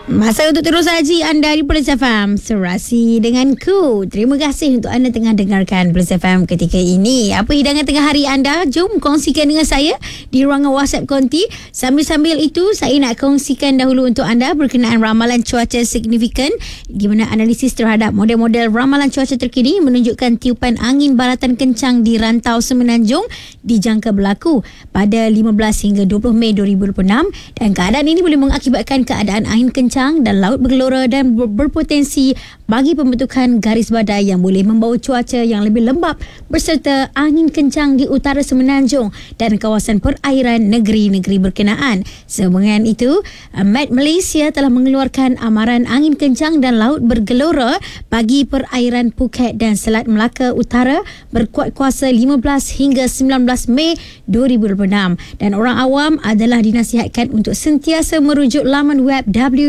Masa untuk terus haji anda di Plus FM Serasi denganku. Terima kasih untuk anda tengah dengarkan Plus FM ketika ini. Apa hidangan tengah hari anda? Jom kongsikan dengan saya di ruangan WhatsApp Konti. Sambil-sambil itu saya nak kongsikan dahulu untuk anda berkenaan ramalan cuaca signifikan, di mana analisis terhadap model-model ramalan cuaca terkini menunjukkan tiupan angin baratan kencang di rantau Semenanjung dijangka berlaku pada 15 hingga 20 Mei 2026, dan keadaan ini boleh mengakibatkan keadaan angin kencang dan laut bergelora dan berpotensi bagi pembentukan garis badai yang boleh membawa cuaca yang lebih lembap berserta angin kencang di utara Semenanjung dan kawasan perairan negeri-negeri berkenaan. Sehubungan itu, Met Malaysia telah mengeluarkan amaran angin kencang dan laut bergelora bagi perairan Phuket dan Selat Melaka Utara berkuat kuasa 15 hingga 19 Mei 2026, dan orang awam adalah dinasihatkan untuk sentiasa merujuk laman web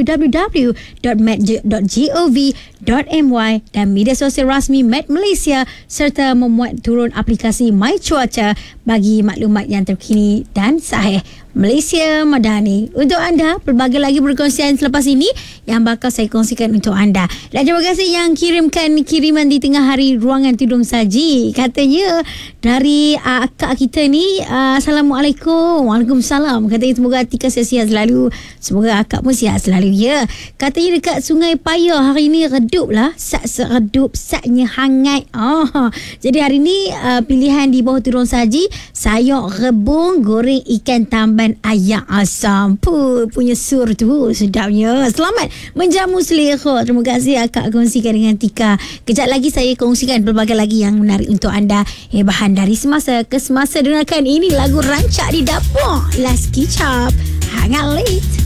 www.met.gov.my dan media sosial rasmi Met Malaysia serta memuat turun aplikasi My Cuaca bagi maklumat yang terkini dan sahih. Malaysia Madani untuk anda, pelbagai lagi perkongsian selepas ini yang bakal saya kongsikan untuk anda. Dan terima kasih yang kirimkan kiriman di tengah hari ruangan tudung saji. Katanya dari akak kita ni, Assalamualaikum. Waalaikumsalam. Katanya semoga Atika sihat selalu, semoga akak pun sihat selalu ya. Katanya dekat Sungai Payah hari ni redup lah, redup, satnya hangat. Jadi hari ni pilihan di bawah tudung saji, sayur rebung goreng ikan tamban ayam asam. Punya sur tu sedapnya. Selamat menjamu selera. Terima kasih akak kongsikan dengan Tika. Kejap lagi saya kongsikan pelbagai lagi yang menarik untuk anda. Bahan dari semasa ke semasa. Dengarkan ini lagu rancak di dapur. Last Kicap. Hangat late.